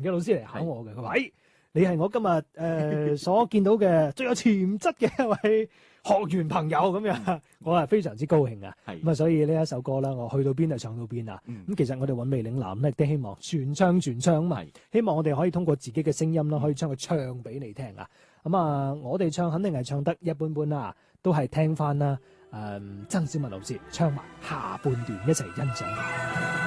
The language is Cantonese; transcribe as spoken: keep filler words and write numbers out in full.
嘅老師嚟考我嘅，佢話：誒，你係我今日誒、呃、所見到嘅最有潛質嘅一位學員朋友咁樣，我係非常之高興啊！咁啊，所以呢一首歌啦，我去到邊就唱到邊啊！咁、嗯、其實我哋韻味嶺南咧，都希望全唱全唱嘛，希望我哋可以通過自己嘅聲音啦，可以將佢唱俾你聽啊！咁啊，我哋唱肯定係唱得一般般啦，都係聽翻啦。誒、嗯，曾小文老師唱埋下半段一齊欣賞。